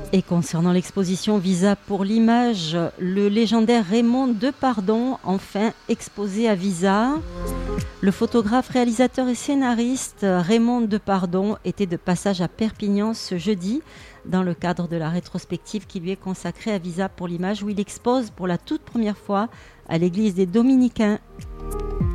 Et concernant l'exposition Visa pour l'image, le légendaire Raymond Depardon, enfin exposé à Visa. Le photographe, réalisateur et scénariste Raymond Depardon était de passage à Perpignan ce jeudi dans le cadre de la rétrospective qui lui est consacrée à Visa pour l'image où il expose pour la toute première fois à l'église des Dominicains.